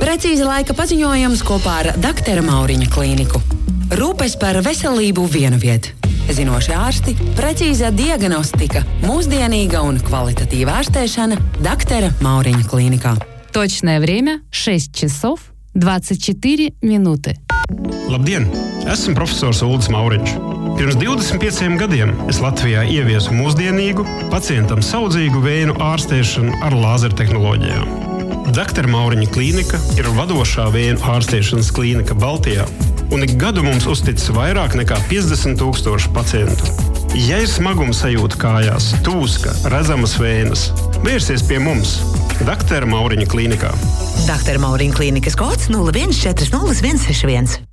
Precīzi laika paziņojums kopā ar Daktera Mauriņa klīniku. Rūpes par veselību vienu vietu. Zinoši ārsti, precīza diagnostika, mūsdienīga un kvalitatīva ārstēšana Daktera Mauriņa klīnikā. Точное время 6 часов 24 minūtes. Labdien! Esmu profesors Uldis Mauriņš. Pirms 25 gadiem es Latvijā ieviesu mūsdienīgu, pacientam saudzīgu vēju ārstēšanu ar lāzertehnoloģijām. Daktera Mauriņa klīnika ir vadošā vēju ārstēšanas klīnika Baltijā, un ik gadu mums uztic vairāk nekā 50,000 pacientu. Ja ir smaguma sajūta kājās, tūska, redzamas vējas, vērsies pie mums, Daktera Mauriņa klīnikā. Daktera Mauriņa klīnikas kods 0140 161.